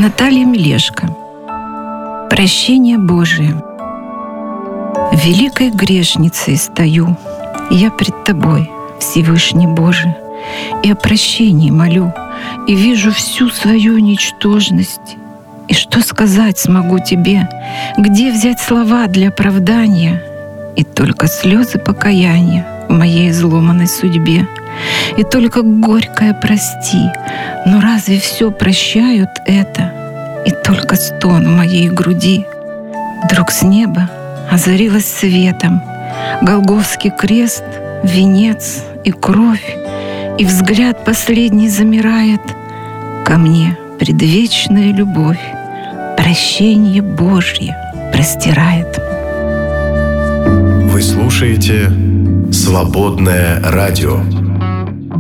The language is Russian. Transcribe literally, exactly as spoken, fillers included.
Наталья Мелешко. Прощение Божие. Великой грешницей стою я пред Тобой, Всевышний Боже, и о прощении молю, и вижу всю свою ничтожность. И что сказать смогу Тебе, где взять слова для оправдания, и только слезы покаяния в моей изломанной судьбе, и только горькое прости. Но разве все прощают это? И только стон в моей груди. Вдруг с неба озарилось светом Голгофский крест, венец и кровь, и взгляд последний замирает. Ко мне предвечная любовь прощение Божье простирает. Вы слушаете «Свободное радио».